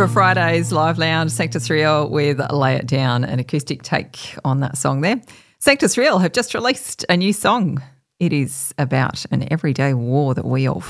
For Friday's Live Lounge, Sanctus Real with Lay It Down, an acoustic take on that song there. Sanctus Real have just released a new song. It is about an everyday war that we all